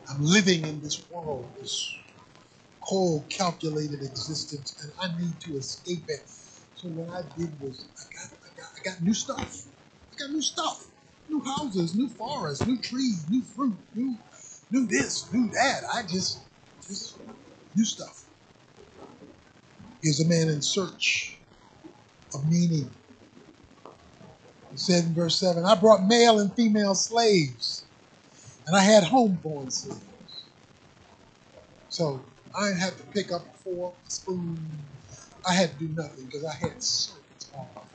I'm living in this world, this cold, calculated existence, and I need to escape it. So what I did was I got new stuff. I got new stuff. New houses, new forests, new trees, new fruit, new this, new that. I just new stuff. Here's a man in search of meaning. He said in verse 7, I brought male and female slaves, and I had homeborn slaves. So I didn't have to pick up a fork, a spoon. I had to do nothing because I had servants all around.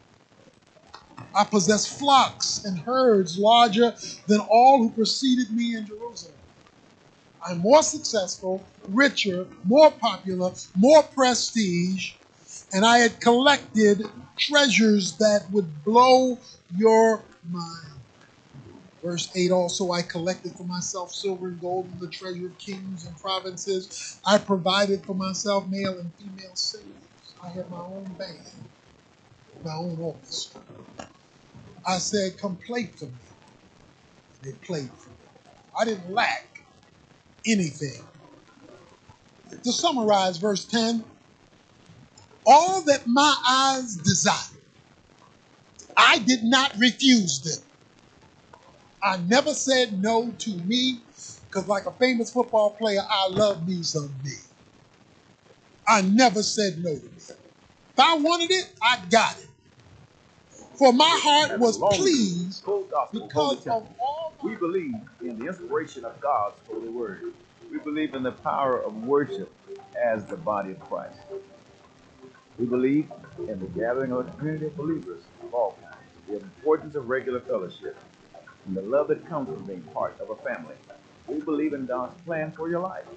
I possessed flocks and herds larger than all who preceded me in Jerusalem. I'm more successful, richer, more popular, more prestige, and I had collected treasures that would blow your mind. Verse 8, also I collected for myself silver and gold and the treasure of kings and provinces. I provided for myself male and female slaves. I had my own band, my own orchestra. I said, come play for me. They played for me. I didn't lack anything. To summarize verse 10, all that my eyes desired, I did not refuse them. I never said no to me, because like a famous football player, I love me some me. I never said no to me. If I wanted it, I got it. For my heart was pleased because of all we believe in the inspiration of God's holy word. We believe in the power of worship as the body of Christ. We believe in the gathering of a community of believers of all kinds, the importance of regular fellowship, and the love that comes from being part of a family. We believe in God's plan for your life.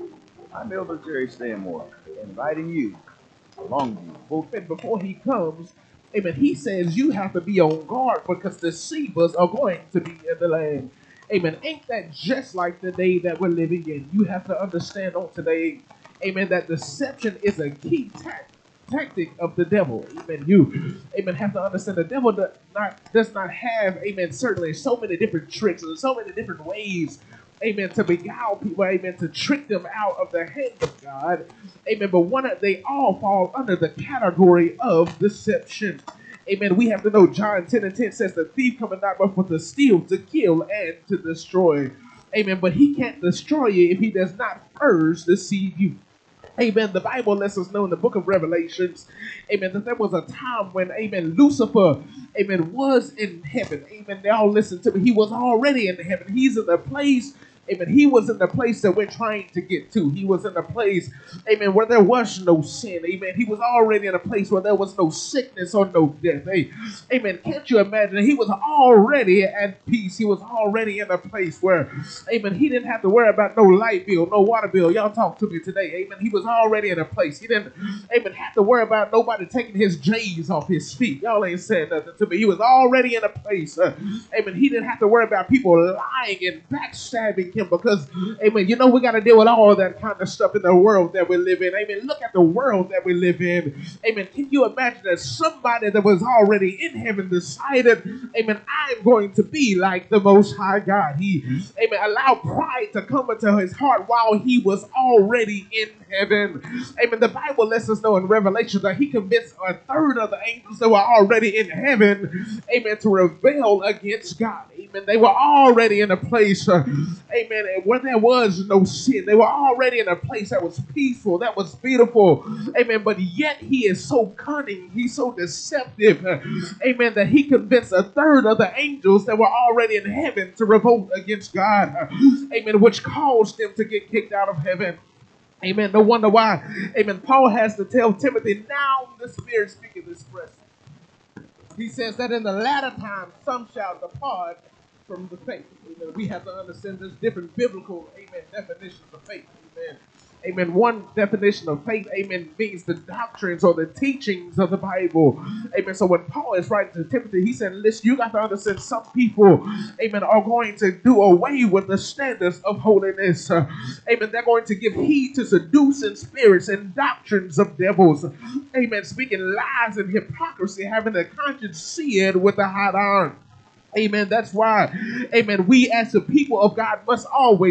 I'm Elder Jerry Stanmore, inviting you along with you. And before he comes, amen, he says you have to be on guard because the deceivers are going to be in the land. Amen. Ain't that just like the day that we're living in? You have to understand on today, amen, that deception is a key tactic of the devil. Amen. You, amen, have to understand the devil does not have, amen, certainly so many different tricks and so many different ways, amen, to beguile people, amen, to trick them out of the hand of God, amen, but they all fall under the category of deception. Amen. We have to know John 10:10 says the thief cometh not but for to steal, to kill, and to destroy. Amen. But he can't destroy you if he does not first deceive you. Amen. The Bible lets us know in the book of Revelations, amen, that there was a time when, amen, Lucifer, amen, was in heaven. Amen. They all listen to me. He was already in heaven. He's in the place, amen. He was in the place that we're trying to get to. He was in a place, amen, where there was no sin. Amen. He was already in a place where there was no sickness or no death. Hey, amen. Can't you imagine? He was already at peace. He was already in a place where, amen, he didn't have to worry about no light bill, no water bill. Y'all talk to me today. Amen. He was already in a place. He didn't, amen, have to worry about nobody taking his J's off his feet. Y'all ain't saying nothing to me. He was already in a place, amen. He didn't have to worry about people lying and backstabbing him because, amen, you know we got to deal with all that kind of stuff in the world that we live in. Amen. Look at the world that we live in. Amen. Can you imagine that somebody that was already in heaven decided, amen, I'm going to be like the Most High God. He, amen, allowed pride to come into his heart while he was already in heaven. Amen. The Bible lets us know in Revelation that he convinced a third of the angels that were already in heaven, amen, to rebel against God. Amen. They were already in a place, amen, where there was no sin. They were already in a place that was peaceful, that was beautiful. Amen. But yet he is so cunning, he's so deceptive, amen, that he convinced a third of the angels that were already in heaven to revolt against God. Amen. Which caused them to get kicked out of heaven. Amen. No wonder why, amen, Paul has to tell Timothy, now the Spirit speaketh expressly. He says that in the latter time, some shall depart from the faith. Amen. We have to understand there's different biblical, amen, definitions of faith. Amen. Amen. One definition of faith, amen, means the doctrines or the teachings of the Bible. Amen. So when Paul is writing to Timothy, he said, listen, you got to understand some people, amen, are going to do away with the standards of holiness. Amen. They're going to give heed to seducing spirits and doctrines of devils. Amen. Speaking lies and hypocrisy, having a conscience seared with a hot iron. Amen. That's why, amen, we as the people of God must always